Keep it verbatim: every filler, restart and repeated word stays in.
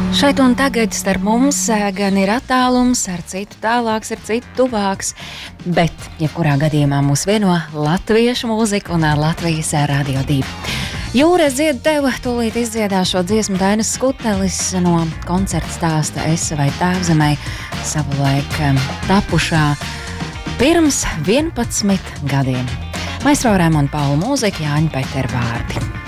Šeit un tagad starp mums gan ir attālums, ar citu tālāks, ar citu tuvāks, bet jebkurā gadījumā mūs vieno latviešu mūzika un Latvijas Radio divi. Jūra, es dziedu tev, tūlīt izdziedā šo dziesmu Dainis Skutelis no koncerta stāsta Es vai Tēvzemē, savulaik tapušā pirms vienpadsmit gadiem. Maestro Raimonda Paula mūzika, Jāņa Petera vārdi.